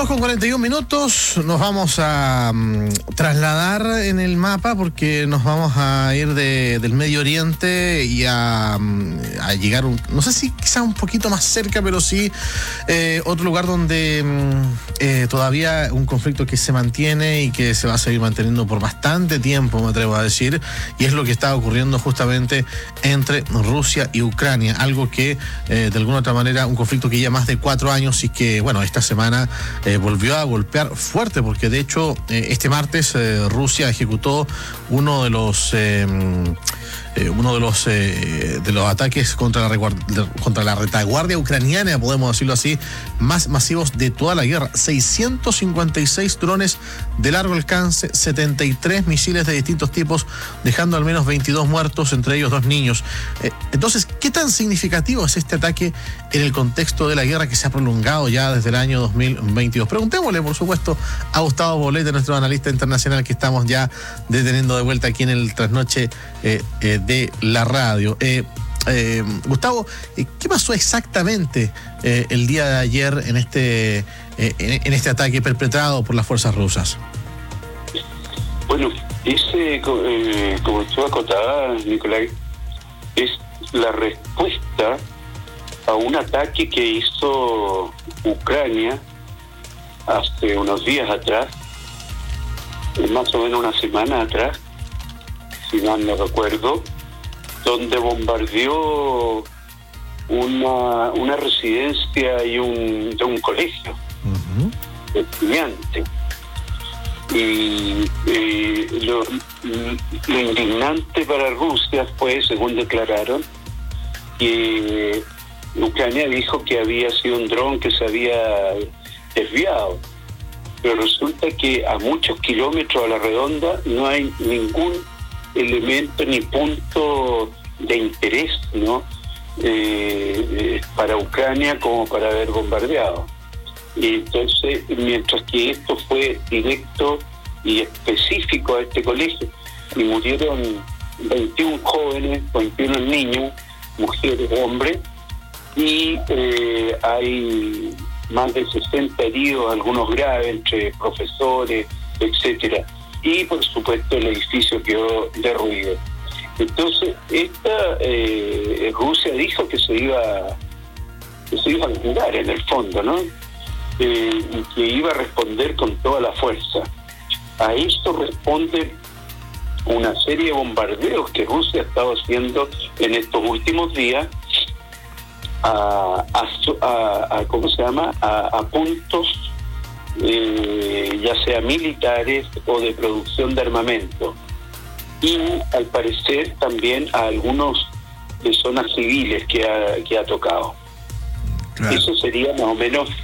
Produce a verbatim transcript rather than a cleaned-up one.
dos con cuarenta y un minutos, nos vamos a um, trasladar en el mapa porque nos vamos a ir de, del Medio Oriente y a, um, a llegar, un, no sé si quizás un poquito más cerca, pero sí eh, otro lugar donde um, eh, todavía un conflicto que se mantiene y que se va a seguir manteniendo por bastante tiempo, me atrevo a decir, y es lo que está ocurriendo justamente entre Rusia y Ucrania, algo que eh, de alguna otra manera, un conflicto que ya más de cuatro años y que, bueno, esta semana Eh, volvió a golpear fuerte, porque de hecho eh, este martes eh, Rusia ejecutó uno de los eh, eh, uno de los eh, de los ataques contra la, contra la retaguardia ucraniana, podemos decirlo así, más masivos de toda la guerra. seiscientos cincuenta y seis drones de largo alcance, setenta y tres misiles de distintos tipos, dejando al menos veintidós muertos, entre ellos dos niños. Eh, entonces, ¿qué tan significativo es este ataque en el contexto de la guerra que se ha prolongado ya desde el año dos mil veintidós? Preguntémosle, por supuesto, a Gustavo Bolete, nuestro analista internacional, que estamos ya deteniendo de vuelta aquí en el Trasnoche eh, eh, de la radio. Eh, eh, Gustavo, eh, ¿qué pasó exactamente eh, el día de ayer en este, eh, en, en este ataque perpetrado por las fuerzas rusas? Bueno, ese, eh, como tú acotabas, Nicolai, es la respuesta a un ataque que hizo Ucrania hace unos días atrás, más o menos una semana atrás, si mal no recuerdo, donde bombardeó una, una residencia y un, de un colegio uh-huh. de estudiantes. Y eh, lo, lo indignante para Rusia fue, según declararon, que Ucrania dijo que había sido un dron que se había desviado, pero resulta que a muchos kilómetros a la redonda no hay ningún elemento ni punto de interés, ¿no? Eh, eh, para Ucrania como para haber bombardeado. Y entonces, mientras que esto fue directo y específico a este colegio, y murieron veintiún jóvenes, veintiún niños, mujeres, hombres, y eh, hay más de sesenta heridos, algunos graves, entre profesores, etcétera. Y por supuesto el edificio quedó derruido. Entonces, esta eh, Rusia dijo que se iba que se iba a vengar en el fondo, ¿no? Eh, y que iba a responder con toda la fuerza. A esto responde una serie de bombardeos que Rusia ha estado haciendo en estos últimos días a, a, a, a ¿cómo se llama? A, a puntos eh, ya sea militares o de producción de armamento, y al parecer también a algunos de zonas civiles que ha, que ha tocado. Claro. Eso sería más o menos